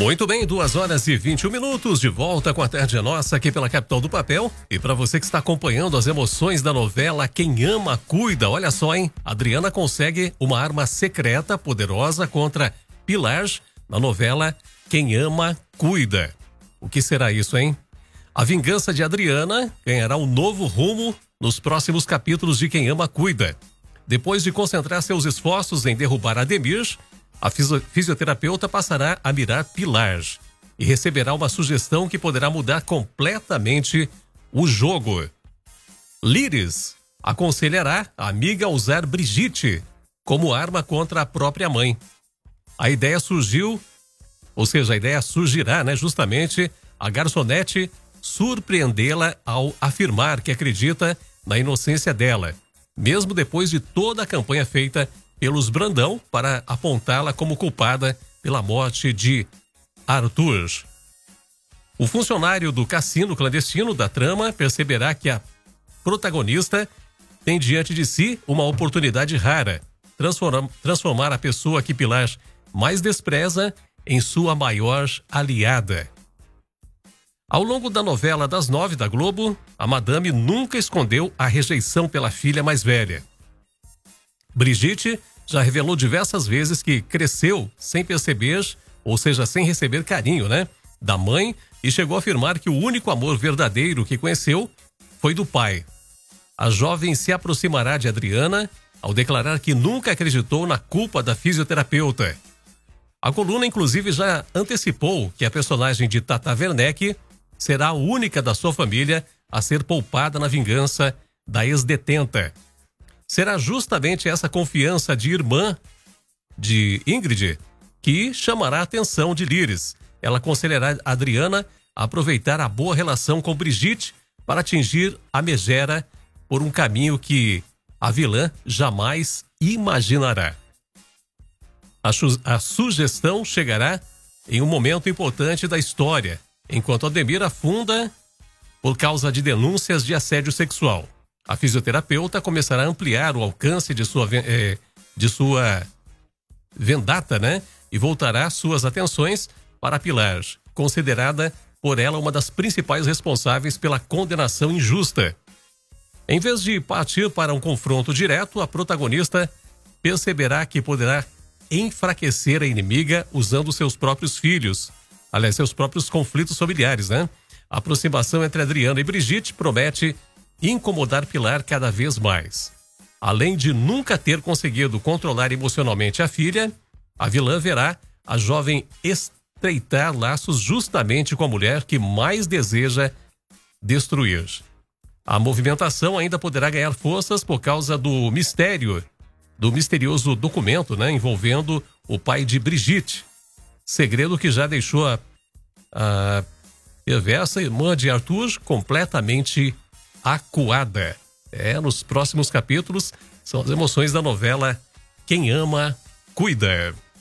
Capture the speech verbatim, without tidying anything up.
Muito bem, duas horas e vinte e um minutos, de volta com a Tarde é Nossa aqui pela Capital do Papel. E para você que está acompanhando as emoções da novela Quem Ama Cuida, olha só, hein? Adriana consegue uma arma secreta poderosa contra Pilar na novela Quem Ama Cuida. O que será isso, hein? A vingança de Adriana ganhará um novo rumo nos próximos capítulos de Quem Ama Cuida. Depois de concentrar seus esforços em derrubar Ademir, a fisioterapeuta passará a mirar Pilar e receberá uma sugestão que poderá mudar completamente o jogo. Líris aconselhará a amiga a usar Brigitte como arma contra a própria mãe. A ideia surgiu, ou seja, a ideia surgirá, né, justamente a garçonete surpreendê-la ao afirmar que acredita na inocência dela, mesmo depois de toda a campanha feita pelos Brandão para apontá-la como culpada pela morte de Arthur. O funcionário do cassino clandestino da trama perceberá que a protagonista tem diante de si uma oportunidade rara, transformar, transformar a pessoa que Pilar mais despreza em sua maior aliada. Ao longo da novela das nove da Globo, a madame nunca escondeu a rejeição pela filha mais velha. Brigitte já revelou diversas vezes que cresceu sem perceber, ou seja, sem receber carinho, né, da mãe, e chegou a afirmar que o único amor verdadeiro que conheceu foi do pai. A jovem se aproximará de Adriana ao declarar que nunca acreditou na culpa da fisioterapeuta. A coluna, inclusive, já antecipou que a personagem de Tata Werneck será a única da sua família a ser poupada na vingança da ex-detenta. Será justamente essa confiança de irmã de Ingrid que chamará a atenção de Líris. Ela aconselhará Adriana a aproveitar a boa relação com Brigitte para atingir a megera por um caminho que a vilã jamais imaginará. A, a sugestão chegará em um momento importante da história, enquanto Ademir afunda por causa de denúncias de assédio sexual. A fisioterapeuta começará a ampliar o alcance de sua, eh, de sua vendetta, né? E voltará suas atenções para Pilar, considerada por ela uma das principais responsáveis pela condenação injusta. Em vez de partir para um confronto direto, a protagonista perceberá que poderá enfraquecer a inimiga usando seus próprios filhos, aliás, seus próprios conflitos familiares, né? A aproximação entre Adriana e Brigitte promete incomodar Pilar cada vez mais. Além de nunca ter conseguido controlar emocionalmente a filha, a vilã verá a jovem estreitar laços justamente com a mulher que mais deseja destruir. A movimentação ainda poderá ganhar forças por causa do mistério, do misterioso documento, né, envolvendo o pai de Brigitte, segredo que já deixou a, a perversa irmã de Arthur completamente acuada. É, nos próximos capítulos são as emoções da novela Quem Ama Cuida.